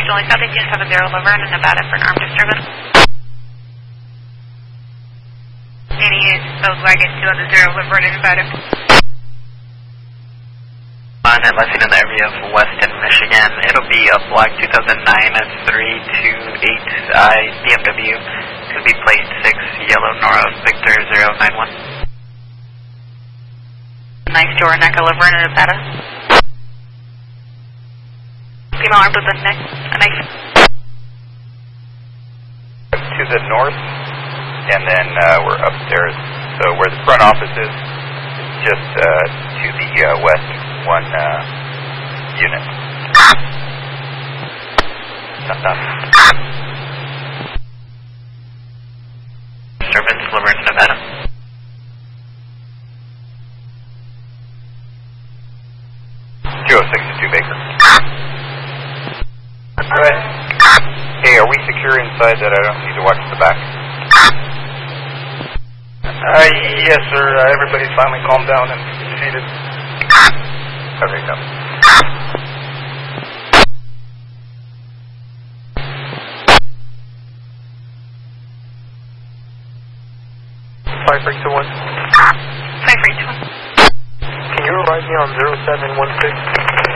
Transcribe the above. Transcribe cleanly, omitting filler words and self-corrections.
Julie South 1870 Laverne, Nevada for an armed disturbance. 88 Volkswagen 200 Laverne, Nevada. On at Lexington in the area of Weston, Michigan. It'll be a black 2009 328i BMW. Could be plate 6 Yellow Nora Victor 091. Nice door, Neca, Laverne, Nevada. Female armed with a knife. To the north, and then we're upstairs. So where the front office is, just to the west, one unit. Disturbance, Laverne, Nevada. Baker. Go ahead. Hey, are we secure inside that I don't need to watch the back? Yes, sir. Everybody's finally calmed down and seated. Okay, go. Five freak to 1. 5 freak to 1. Can you arrive me on 0716?